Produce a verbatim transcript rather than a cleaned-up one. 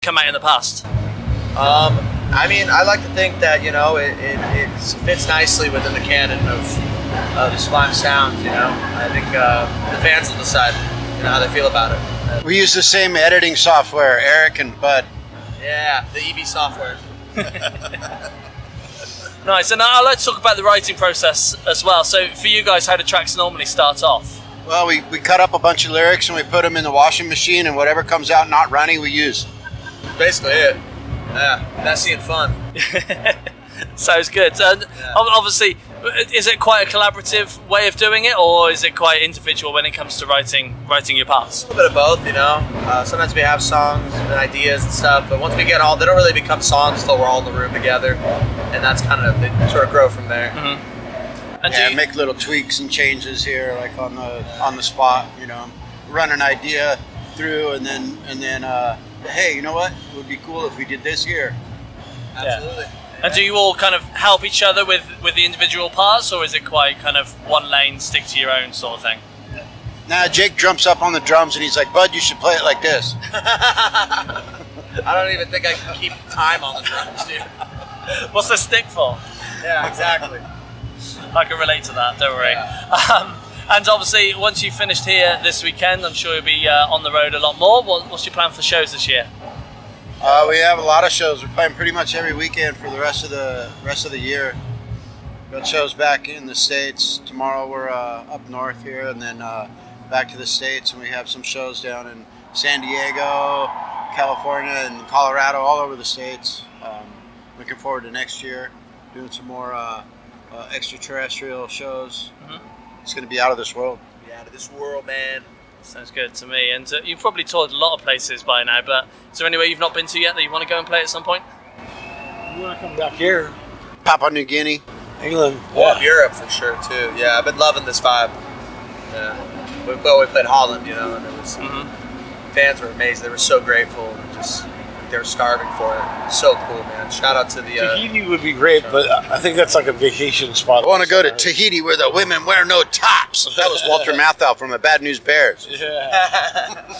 come out in the past? Um, I mean, I like to think that, you know, it, it, it fits nicely within the canon of uh, the Sublime Sound, you know. I think uh, the fans will decide, you know, how they feel about it. We use the same editing software, Eric and Bud. Yeah, the E B software. Nice, and I'd like to talk about the writing process as well. So for you guys, how do tracks normally start off? Well, we, we cut up a bunch of lyrics and we put them in the washing machine, and whatever comes out not running, we use. Basically it. Yeah, messy and fun. Sounds good. And Yeah. obviously, is it quite a collaborative way of doing it, or is it quite individual when it comes to writing writing your parts? A little bit of both, you know. Uh, sometimes we have songs and ideas and stuff, but once we get all, they don't really become songs until we're all in the room together, and that's kind of, they sort of grow from there. Mm-hmm. And Yeah, do you, make little tweaks and changes here, like on the on the spot. You know, run an idea through, and then and then uh, hey, you know what? It would be cool if we did this here. Absolutely. and do you all kind of help each other with, with the individual parts, or is it quite kind of one lane, stick to your own sort of thing? Now Jake jumps up on the drums and he's like, "Bud, you should play it like this." I don't even think I can keep time on the drums, dude. What's the stick for? Yeah, exactly. I can relate to that, don't worry. Um, and obviously, once you've finished here this weekend, I'm sure you'll be uh, on the road a lot more. What, what's your plan for shows this year? Uh, we have a lot of shows. We're playing pretty much every weekend for the rest of the rest of the year. Got shows back in the States. Tomorrow we're uh, up north here, and then uh, back to the States, and we have some shows down in San Diego, California, and Colorado, all over the States. Um, looking forward to next year, doing some more uh, uh, extraterrestrial shows. Mm-hmm. It's going to be out of this world. Yeah, to this world, man. Sounds good to me. And uh, you've probably toured a lot of places by now, but is there anywhere you've not been to yet that you want to go and play at some point? You want to come back here? Papua New Guinea. England. Well, Europe for sure too. Yeah, I've been loving this vibe. Yeah, we, well, we played Holland, you know, and it was Mm-hmm. fans were amazing. They were so grateful, and just they were starving for it. So cool, man. Shout out to the. Uh, Tahiti would be great, but I think that's like a vacation spot. I want to go to Tahiti where the women wear no tops. That was Walter Matthau from the Bad News Bears. Yeah.